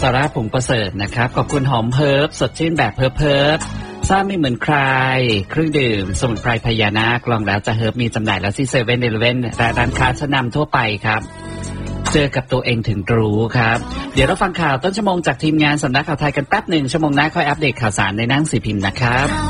ซาร่าผงประเสริฐนะครับขอบคุณหอมเฮิร์บสดชื่นแบบเพิร์บซ่าไม่เหมือนใครเครื่องดื่มสมุนไพรพญานาคลองแล้วจะเฮิร์บมีจำหน่ายแล้วที่7-Elevenและร้านค้าชั้นนำทั่วไปครับเจอกับตัวเองถึงรู้ครับเดี๋ยวเราฟังข่าวต้นชั่วโมงจากทีมงานสำนักข่าวไทยกันแป๊บหนึ่งชั่วโมงหน้าค่อยอัปเดตข่าวสารในหนังสือพิมพ์นะครับ